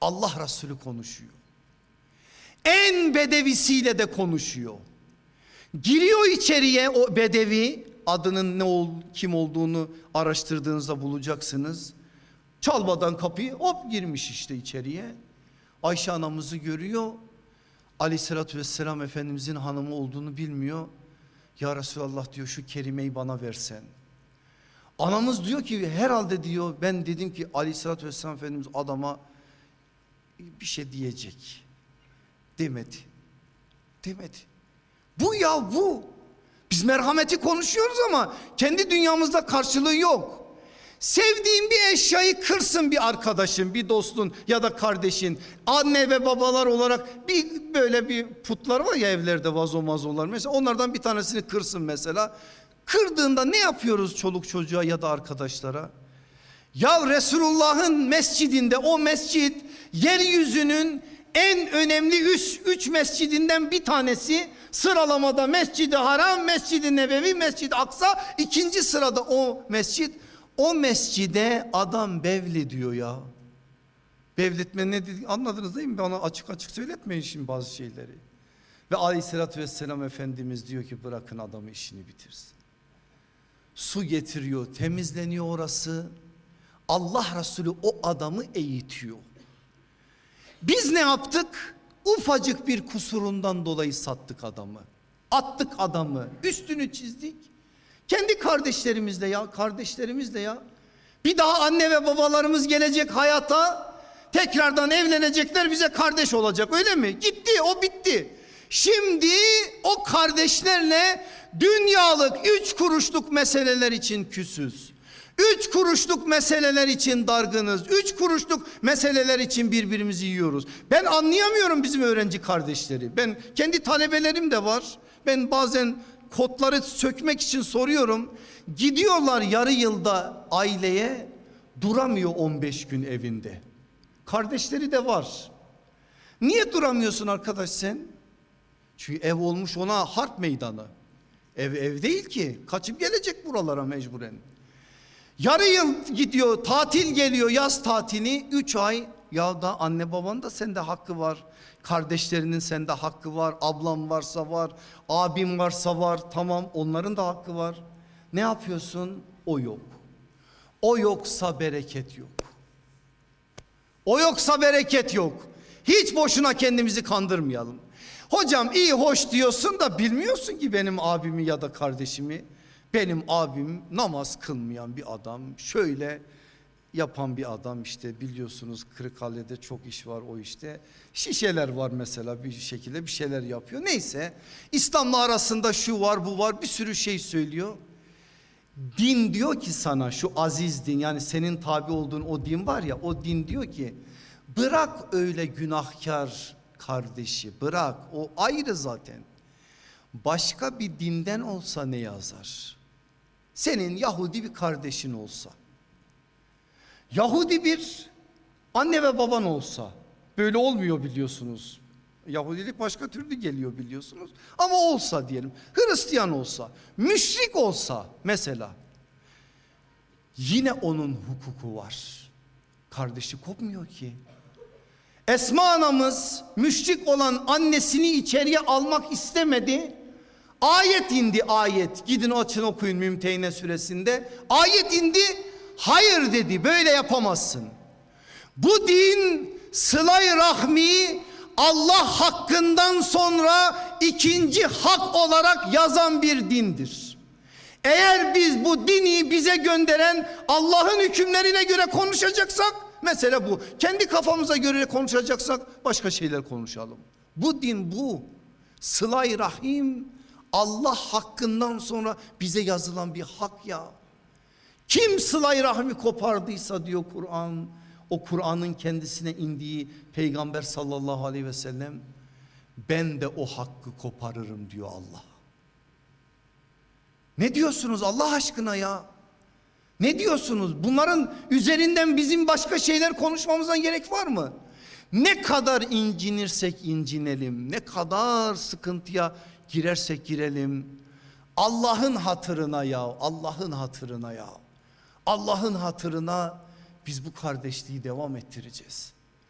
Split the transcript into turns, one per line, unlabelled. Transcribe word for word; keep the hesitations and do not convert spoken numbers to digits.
Allah Resulü konuşuyor. En bedevisiyle de konuşuyor. Giriyor içeriye o bedevi, adının ne ol, kim olduğunu araştırdığınızda bulacaksınız. Çalmadan kapıyı hop girmiş işte içeriye. Ayşe anamızı görüyor. Aleyhissalatü vesselam Efendimizin hanımı olduğunu bilmiyor. Ya Resulallah diyor, şu kerimeyi bana versen. Anamız diyor ki herhalde diyor, ben dedim ki Aleyhissalatü vesselam Efendimiz adama bir şey diyecek. Demedi. Demedi. Bu ya bu. Biz merhameti konuşuyoruz ama kendi dünyamızda karşılığı yok. Sevdiğin bir eşyayı kırsın bir arkadaşın, bir dostun ya da kardeşin. Anne ve babalar olarak bir böyle bir putlar var ya evlerde, vazo mazolar mesela, onlardan bir tanesini kırsın mesela. Kırdığında ne yapıyoruz çoluk çocuğa ya da arkadaşlara? Ya Resulullah'ın mescidinde, o mescit yeryüzünün en önemli üç, üç mescidinden bir tanesi. Sıralamada Mescid-i Haram, Mescid-i Nebevi, Mescid-i Aksa ikinci sırada o mescit. O mescide adam bevli diyor ya. Bevletme ne dedi anladınız değil mi? Bana açık açık söyletmeyin şimdi bazı şeyleri. Ve Aleyhisselatü Vesselam Efendimiz diyor ki bırakın adamı işini bitirsin. Su getiriyor, temizleniyor orası. Allah Resulü o adamı eğitiyor. Biz ne yaptık? Ufacık bir kusurundan dolayı sattık adamı. Attık adamı, üstünü çizdik. Kendi kardeşlerimizle ya, kardeşlerimizle ya. Bir daha anne ve babalarımız gelecek hayata, tekrardan evlenecekler, bize kardeş olacak, öyle mi? Gitti, o bitti. Şimdi o kardeşlerle dünyalık üç kuruşluk meseleler için küsüz. Üç kuruşluk meseleler için dargınız. Üç kuruşluk meseleler için birbirimizi yiyoruz. Ben anlayamıyorum bizim öğrenci kardeşleri. Ben kendi talebelerim de var. Ben bazen kodları sökmek için soruyorum. Gidiyorlar yarı yılda aileye, duramıyor on beş gün evinde. Kardeşleri de var. Niye duramıyorsun arkadaş sen? Çünkü ev olmuş ona harp meydanı. Ev ev değil ki. Kaçıp gelecek buralara mecburen. Yarı yıl gidiyor, tatil geliyor, yaz tatili, üç ay. Ya da anne babanın da sende hakkı var. Kardeşlerinin sende hakkı var. Ablam varsa var, abim varsa var. Tamam, onların da hakkı var. Ne yapıyorsun? O yok. O yoksa bereket yok. O yoksa bereket yok. Hiç boşuna kendimizi kandırmayalım. Hocam iyi hoş diyorsun da bilmiyorsun ki benim abimi ya da kardeşimi. Benim abim namaz kılmayan bir adam, şöyle yapan bir adam, işte biliyorsunuz Kırıkkale'de çok iş var o işte. Şişeler var mesela, bir şekilde bir şeyler yapıyor. Neyse, İslam'la arasında şu var bu var, bir sürü şey söylüyor. Din diyor ki sana, şu aziz din, yani senin tabi olduğun o din var ya, o din diyor ki bırak öyle günahkar kardeşi, bırak, o ayrı zaten. Başka bir dinden olsa ne yazar? Senin Yahudi bir kardeşin olsa, Yahudi bir anne ve baban olsa, böyle olmuyor biliyorsunuz. Yahudilik başka türlü geliyor biliyorsunuz. Ama olsa diyelim, Hristiyan olsa, müşrik olsa mesela, yine onun hukuku var. Kardeşi kopmuyor ki. Esma anamız müşrik olan annesini içeriye almak istemedi. Ayet indi, ayet. Gidin açın okuyun Mümtehine suresinde. Ayet indi. Hayır dedi, böyle yapamazsın. Bu din sıla-i rahmi Allah hakkından sonra ikinci hak olarak yazan bir dindir. Eğer biz bu dini bize gönderen Allah'ın hükümlerine göre konuşacaksak mesele bu. Kendi kafamıza göre konuşacaksak başka şeyler konuşalım. Bu din bu. Sıla-i rahim Allah hakkından sonra bize yazılan bir hak ya. Kim sıla-i rahmi kopardıysa diyor Kur'an, o Kur'an'ın kendisine indiği Peygamber sallallahu aleyhi ve sellem, ben de o hakkı koparırım diyor Allah. Ne diyorsunuz Allah aşkına ya? Ne diyorsunuz? Bunların üzerinden bizim başka şeyler konuşmamıza gerek var mı? Ne kadar incinirsek incinelim, ne kadar sıkıntıya girersek girelim, Allah'ın hatırına ya, Allah'ın hatırına ya, Allah'ın hatırına biz bu kardeşliği devam ettireceğiz.